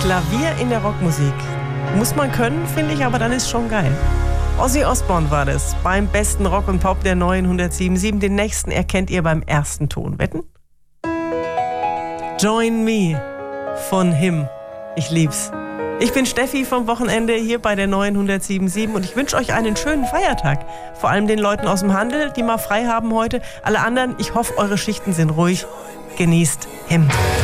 Klavier in der Rockmusik. Muss man können, finde ich, aber dann ist schon geil. Ozzy Osbourne war das, beim besten Rock und Pop der neuen 107.7. Den nächsten erkennt ihr beim ersten Ton. Wetten? Join Me von Him. Ich lieb's. Ich bin Steffi vom Wochenende hier bei der neuen 107.7 und ich wünsche euch einen schönen Feiertag. Vor allem den Leuten aus dem Handel, die mal frei haben heute. Alle anderen, ich hoffe, eure Schichten sind ruhig. Genießt Him.